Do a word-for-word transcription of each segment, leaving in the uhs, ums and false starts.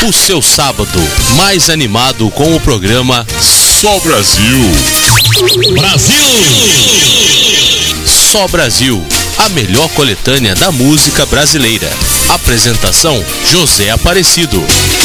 O seu sábado mais animado com o programa Só Brasil. Brasil! Só Brasil, a melhor coletânea da música brasileira. Apresentação: José Aparecido.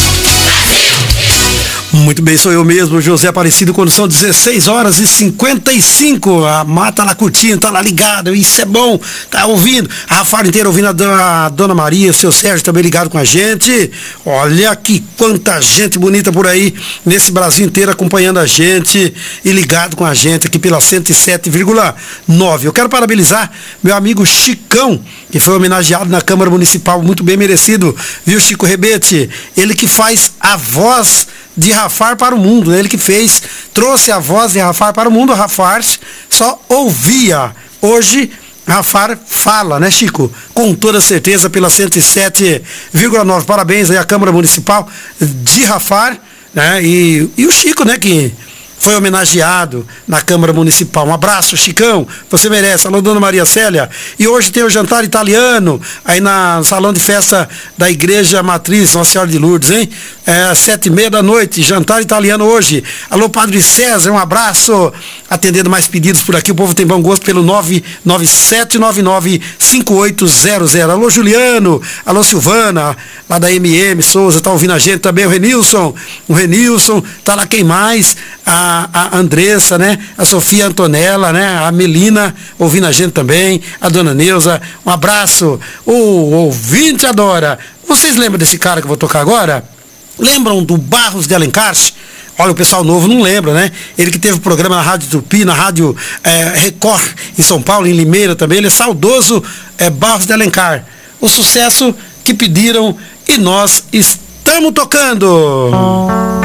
Muito bem, sou eu mesmo, José Aparecido, quando são dezesseis horas e cinquenta e cinco. A mata lá curtindo, tá lá ligado, isso é bom, tá ouvindo. A Rafael inteira ouvindo a dona, a dona Maria, o seu Sérgio também ligado com a gente. Olha que quanta gente bonita por aí, nesse Brasil inteiro acompanhando a gente e ligado com a gente aqui pela cento e sete vírgula nove. Eu quero parabenizar meu amigo Chicão, que foi homenageado na Câmara Municipal, muito bem merecido, viu, Chico Rebete? Ele que faz a voz de Rafar para o mundo, né? Ele que fez, trouxe a voz de Rafar para o mundo. Rafar só ouvia. Hoje, Rafar fala, né, Chico? Com toda certeza, pela cento e sete vírgula nove. Parabéns aí à Câmara Municipal de Rafar, né? E, e o Chico, né, que foi homenageado na Câmara Municipal. Um abraço, Chicão, você merece. Alô, dona Maria Célia. E hoje tem o jantar italiano aí na, no salão de festa da Igreja Matriz Nossa Senhora de Lourdes, hein? É, sete e meia da noite, jantar italiano hoje. Alô, Padre César, um abraço. Atendendo mais pedidos por aqui, o povo tem bom gosto pelo nove nove sete nove nove cinco oito zero zero. Alô, Juliano. Alô, Silvana, lá da M M Souza, tá ouvindo a gente também. O Renilson, o Renilson, tá lá quem mais? A a Andressa, né? A Sofia Antonella, né? A Melina ouvindo a gente também, a dona Neuza, um abraço. O ouvinte adora. Vocês lembram desse cara que eu vou tocar agora? Lembram do Barros de Alencar? Olha, o pessoal novo não lembra, né? Ele que teve programa na Rádio Tupi, na Rádio é, Record, em São Paulo, em Limeira também. Ele é saudoso, é Barros de Alencar. O sucesso que pediram e nós estamos tocando.